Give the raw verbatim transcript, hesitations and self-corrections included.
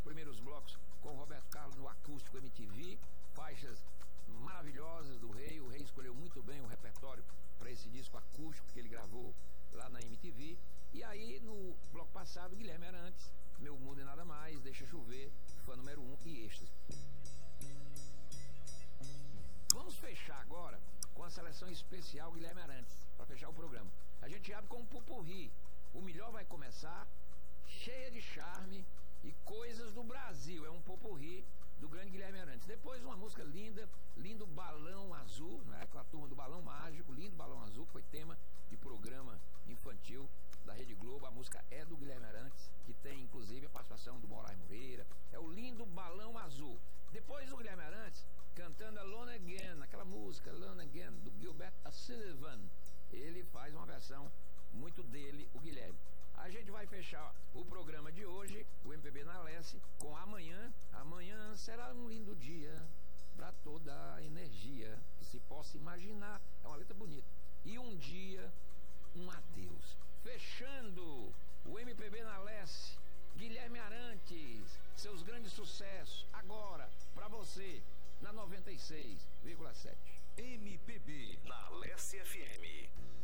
primeiros blocos com o Roberto Carlos no Acústico M T V, faixas maravilhosas do Rei. O Rei escolheu muito bem o repertório para esse disco acústico que ele gravou lá na M T V. E aí, no bloco passado, Guilherme Arantes, Meu Mundo e Nada Mais, Deixa Chover, fã número um e Êxtase. Vamos fechar agora com a seleção especial Guilherme Arantes, para fechar o programa. A gente abre com um pupurri. O melhor vai começar, cheia de charme e coisas do Brasil. É um pupurri do grande Guilherme Arantes. Depois uma música linda, Lindo Balão Azul, né, com a turma do Balão Mágico, Lindo Balão Azul, que foi tema de programa infantil da Rede Globo. A música é do Guilherme Arantes, que tem inclusive a participação do Moraes Moreira. É o Lindo Balão Azul. Depois o Guilherme Arantes cantando Alone Again, aquela música Alone Again do Gilbert Sullivan. Ele faz uma versão muito dele, o Guilherme. A gente vai fechar o programa de hoje, o M P B na Leste, com Amanhã. Amanhã será um lindo dia para toda a energia que se possa imaginar. É uma letra bonita. E um dia, um adeus. Fechando o M P B na Leste, Guilherme Arantes, seus grandes sucessos, agora, para você, na noventa e seis vírgula sete. M P B na Leste F M.